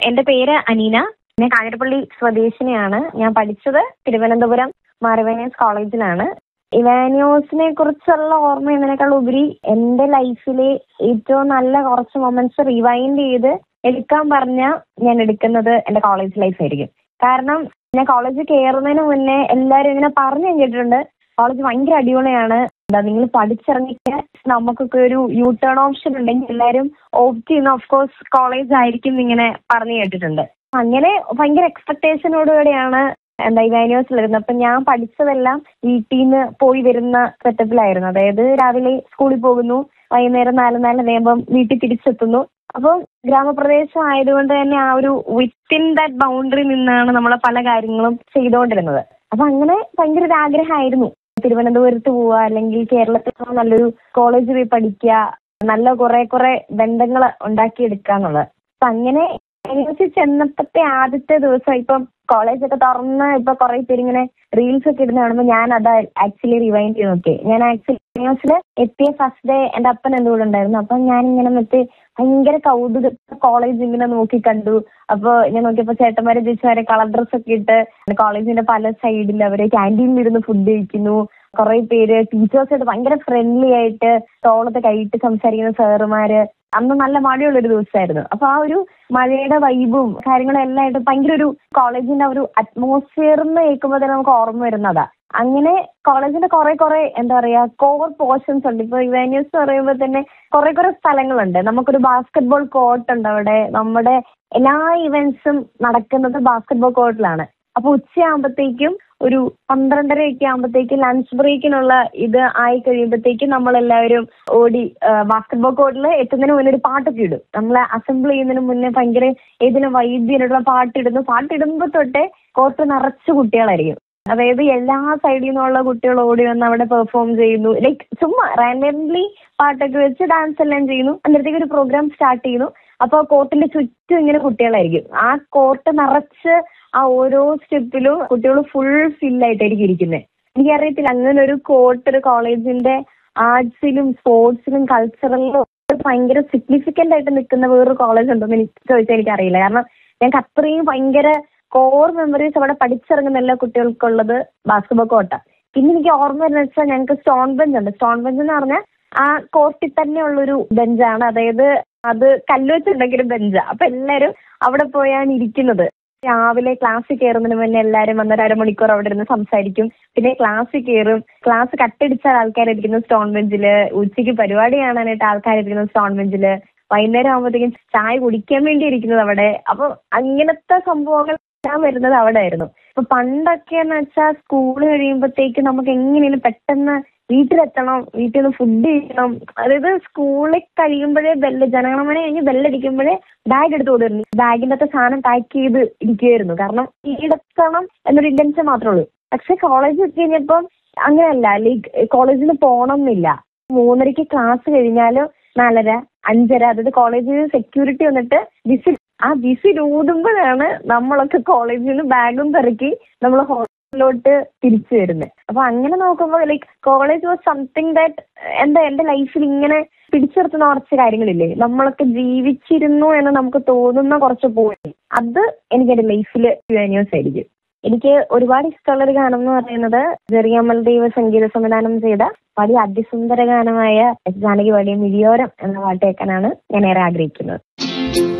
എന്റെ പേര് അനീന. ഞാൻ കാഞ്ഞിരപ്പള്ളി സ്വദേശിനിയാണ്. ഞാൻ പഠിച്ചത് തിരുവനന്തപുരം മാർ കോളേജിലാണ്. ഇവാനിയോസിനെ കുറിച്ചുള്ള ഓർമ്മ എന്നതിനേക്കാൾ ഉപരി എന്റെ ലൈഫിലെ ഏറ്റവും നല്ല കുറച്ച് മൊമെന്റ്സ് റിവൈൻഡ് ചെയ്ത് എടുക്കാൻ പറഞ്ഞാൽ ഞാൻ എടുക്കുന്നത് എന്റെ കോളേജ് ലൈഫ് ആയിരിക്കും. കാരണം ഞാൻ കോളേജിൽ കയറുന്നതിന് മുന്നേ എല്ലാവരും ഇങ്ങനെ പറഞ്ഞു കേട്ടിട്ടുണ്ട്, കോളേജ് ഭയങ്കര അടിപൊളിയാണ്, നിങ്ങൾ പഠിച്ചിറങ്ങിയിട്ട് നമുക്കൊക്കെ ഒരു യു ടേൺ ഓപ്ഷൻ ഉണ്ടെങ്കിൽ എല്ലാവരും ഓപ്റ്റ് ചെയ്യുന്ന ഓഫ് കോഴ്സ് കോളേജ് ആയിരിക്കും ഇങ്ങനെ പറഞ്ഞു കേട്ടിട്ടുണ്ട്. അങ്ങനെ ഭയങ്കര എക്സ്പെക്ടേഷനോടുകൂടിയാണ് ഇവാനിയോസിൽ വരുന്നത്. അപ്പൊ ഞാൻ പഠിച്ചതെല്ലാം വീട്ടിൽ നിന്ന് പോയി വരുന്ന സെറ്റപ്പിലായിരുന്നു. അതായത് രാവിലെ സ്കൂളിൽ പോകുന്നു, വൈകുന്നേരം 4:30 വീട്ടിൽ തിരിച്ചെത്തുന്നു. അപ്പോൾ ഗ്രാമപ്രദേശം ആയതുകൊണ്ട് തന്നെ ആ ഒരു വിത്തിൻ ദാറ്റ് ബൗണ്ടറി നിന്നാണ് നമ്മളെ പല കാര്യങ്ങളും ചെയ്തുകൊണ്ടിരുന്നത്. അപ്പൊ അങ്ങനെ ഭയങ്കര ഒരു ആഗ്രഹമായിരുന്നു തിരുവനന്തപുരത്ത് പോവുക, അല്ലെങ്കിൽ കേരളത്തിൽ നല്ലൊരു കോളേജിൽ പോയി പഠിക്കുക, നല്ല കുറെ ബന്ധങ്ങൾ ഉണ്ടാക്കിയെടുക്കുക. അപ്പൊ അങ്ങനെ യൂണിവേഴ്സിറ്റി ചെന്നപ്പോഴത്തെ ആദ്യത്തെ ദിവസം ഇപ്പം കോളേജൊക്കെ തുറന്ന് ഇപ്പൊ കുറെ പേരിങ്ങനെ റീൽസ് ഒക്കെ ഇടുന്ന കാണുമ്പോൾ ഞാൻ അത് ആക്ച്വലി റിവൈൻഡ് ചെയ്ത് നോക്കി. ഞാൻ ആക്ച്വലി യൂണിവേഴ്സിൽ എത്തിയ ഫസ്റ്റ് ഡേ എന്റെ അപ്പൻ എന്റെ കൂടെ ഉണ്ടായിരുന്നു. അപ്പൊ ഞാനിങ്ങനെ ഭയങ്കര കൗതുക കോളേജ് ഇങ്ങനെ നോക്കി കണ്ടു. അപ്പൊ ഞാൻ നോക്കിയപ്പോ ചേട്ടന്മാരെ ചേച്ചിമാരെ കളർ ഡ്രസ് ഒക്കെ ഇട്ട് കോളേജിന്റെ പല സൈഡിൽ അവര് ക്യാൻറ്റീനിൽ ഇരുന്ന് ഫുഡ് കഴിക്കുന്നു. കുറെ പേര് ടീച്ചേഴ്സായിട്ട് ഭയങ്കര ഫ്രണ്ട്ലി ആയിട്ട് തോളത്ത് കൈയിട്ട് സംസാരിക്കുന്ന സാറുമാര്. അന്ന് നല്ല മഴയുള്ളൊരു ദിവസമായിരുന്നു. അപ്പൊ ആ ഒരു മഴയുടെ വൈബും കാര്യങ്ങളും എല്ലാം ആയിട്ട് ഭയങ്കര ഒരു കോളേജിന്റെ ഒരു അറ്റ്മോസ്ഫിയർ എന്ന് കേൾക്കുമ്പോൾ തന്നെ നമുക്ക് ഓർമ്മ വരുന്നതാ. അങ്ങനെ കോളേജിന്റെ കുറെ എന്താ പറയാ കോർ പോർഷൻസ് ഉണ്ട്. ഇപ്പൊ ഇവാനിയോസ് എന്ന് പറയുമ്പോൾ തന്നെ കുറെ സ്ഥലങ്ങളുണ്ട്. നമുക്കൊരു ബാസ്കറ്റ്ബോൾ കോർട്ട് ഉണ്ട് അവിടെ. നമ്മുടെ എല്ലാ ഇവന്റ്സും നടക്കുന്നത് ബാസ്കറ്റ്ബോൾ കോർട്ടിലാണ്. അപ്പൊ ഉച്ചയാകുമ്പോഴത്തേക്കും ഒരു 12:30 ആകുമ്പോഴത്തേക്കും ലഞ്ച് ബ്രേക്കിനുള്ള ഇത് ആയി കഴിയുമ്പോഴത്തേക്കും നമ്മളെല്ലാവരും ഓടി ബാസ്കറ്റ്ബോൾ കോർട്ടിൽ എത്തുന്നതിന് മുന്നേ ഒരു പാട്ടൊക്കെ ഇടും. നമ്മൾ അസംബിൾ ചെയ്യുന്നതിന് മുന്നേ ഭയങ്കര ഏതിനും വൈദ്യനുള്ള പാട്ടിടുമ്പോൾ തൊട്ടേ കോർട്ട് നിറച്ച് കുട്ടികളായിരിക്കും. അതായത് എല്ലാ സൈഡിൽ നിന്നുള്ള കുട്ടികൾ ഓടി വന്ന് അവിടെ പെർഫോം ചെയ്യുന്നു. ലൈക്ക് ചുമ്മാ റാൻഡംലി പാട്ടൊക്കെ വെച്ച് ഡാൻസ് എല്ലാം ചെയ്യുന്നു. അന്നേരത്തേക്ക് ഒരു പ്രോഗ്രാം സ്റ്റാർട്ട് ചെയ്യുന്നു. അപ്പോൾ കോർട്ടിന്റെ ചുറ്റും ഇങ്ങനെ കുട്ടികളായിരിക്കും. ആ കോർട്ട് നിറച്ച് ആ ഓരോ സ്റ്റെപ്പിലും കുട്ടികൾ ഫുൾ ഫില്ലായിട്ടായിരിക്കും ഇരിക്കുന്നത്. എനിക്കറിയത്തില്ല അങ്ങനെ ഒരു കോർട്ട് ഒരു കോളേജിന്റെ ആർട്സിലും സ്പോർട്സിലും കൾച്ചറലിലും ഭയങ്കര സിഗ്നിഫിക്കന്റ് ആയിട്ട് നിൽക്കുന്ന വേറൊരു കോളേജ് ഉണ്ടോന്ന് എനിക്ക് ചോദിച്ചാൽ എനിക്കറിയില്ല. കാരണം ഞങ്ങൾക്ക് അത്രയും ഭയങ്കര കോർ മെമ്മറീസ് അവിടെ പഠിച്ചിറങ്ങുന്ന എല്ലാ കുട്ടികൾക്കുള്ളത് ബാസ്കറ്റ്ബോൾ കോർട്ടാണ്. പിന്നെ എനിക്ക് ഓർമ്മ വരുന്നത് വെച്ചാൽ ഞങ്ങൾക്ക് സ്റ്റോൺ ബെഞ്ച് ഉണ്ട്. സ്റ്റോൺ ബെഞ്ച് എന്ന് പറഞ്ഞാൽ ആ കോർട്ടിൽ തന്നെ ഉള്ളൊരു ബെഞ്ചാണ്. അതായത് അത് കല്ല് വെച്ചുണ്ടാക്കിയൊരു ബെഞ്ചാണ്. അപ്പൊ എല്ലാവരും അവിടെ പോയാണ് ഇരിക്കുന്നത്. രാവിലെ ക്ലാസ്സിൽ കയറുന്നതിന് മുന്നേ എല്ലാവരും വന്നൊരു അരമണിക്കൂർ അവിടെ ഇരുന്ന് സംസാരിക്കും. പിന്നെ ക്ലാസ്സിൽ കയറും. ക്ലാസ് കട്ടടിച്ച ആൾക്കാരിരിക്കുന്ന സ്റ്റോൺ ബെഞ്ചില്, ഉച്ചയ്ക്ക് പരിപാടി കാണാനായിട്ട് ആൾക്കാരിരിക്കുന്ന സ്റ്റോൺ ബെഞ്ചില്, വൈകുന്നേരം ആകുമ്പോഴത്തേക്കും ചായ കുടിക്കാൻ വേണ്ടി ഇരിക്കുന്നത് അവിടെ. അപ്പൊ അങ്ങനത്തെ സംഭവങ്ങൾ വരുന്നത് അവിടെ ആയിരുന്നു. ഇപ്പൊ പണ്ടൊക്കെ എന്ന് വെച്ചാൽ സ്കൂള് കഴിയുമ്പോഴത്തേക്ക് നമുക്ക് എങ്ങനെയും പെട്ടെന്ന് വീട്ടിലെത്തണം, വീട്ടിൽ നിന്ന് ഫുഡ് കഴിക്കണം. അതായത് സ്കൂളിൽ കഴിയുമ്പോഴേ ജനഗണമന കഴിഞ്ഞ് ബെല്ലടിക്കുമ്പോഴേ ബാഗ് എടുത്ത് കൊടുക്കുന്നു. ബാഗിന്റെ അകത്ത് സാധനം പാക്ക് ചെയ്ത് ഇരിക്കുമായിരുന്നു. കാരണം ഈടെത്തണം എന്നൊരു ഇന്റൻഷൻ മാത്രമേ ഉള്ളൂ. പക്ഷെ കോളേജ് എത്തി കഴിഞ്ഞപ്പം അങ്ങനെയല്ല. ലൈക്ക് കോളേജിൽ പോകണം എന്നില്ല. 3:30 ക്ലാസ് കഴിഞ്ഞാലും 4:30, 5:30 അതായത് കോളേജിൽ സെക്യൂരിറ്റി വന്നിട്ട് വിസിൽ ഊതുമ്പോഴാണ് നമ്മളൊക്കെ കോളേജിൽ നിന്ന് ബാഗും പെറുക്കി നമ്മൾ ഹോസ്റ്റലിലോട്ട് തിരിച്ചു വരുന്നത്. അപ്പൊ അങ്ങനെ നോക്കുമ്പോൾ like college was something that എന്റെ ലൈഫിൽ ഇങ്ങനെ പിടിച്ചു നിർത്തുന്ന കുറച്ച് കാര്യങ്ങളില്ലേ, നമ്മളൊക്കെ ജീവിച്ചിരുന്നു എന്ന് നമുക്ക് തോന്നുന്ന കുറച്ച് പോയി. അത് എനിക്ക് എന്റെ ലൈഫിൽ ഇവാനിയോസ് ആയിരിക്കും. എനിക്ക് ഒരുപാട് ഇഷ്ടമുള്ളൊരു ഗാനം എന്ന് പറയുന്നത് ജെറിയാമൽദേവ് സംഗീത സംവിധാനം ചെയ്ത വലിയ അതിസുന്ദര ഗാനമായ ജാനകി പാടിയ മിഴിയോരം എന്ന പാട്ട് കേൾക്കാനാണ് ഞാൻ ഏറെ ആഗ്രഹിക്കുന്നത്.